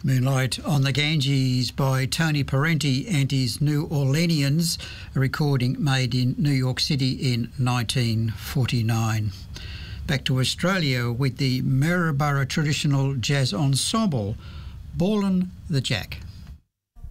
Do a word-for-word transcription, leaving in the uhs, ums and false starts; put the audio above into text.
Moonlight on the Ganges by Tony Parenti and his New Orleanians, a recording made in New York City in nineteen forty-nine. Back to Australia with the Maryborough Traditional Jazz Ensemble, Ballin' the Jack.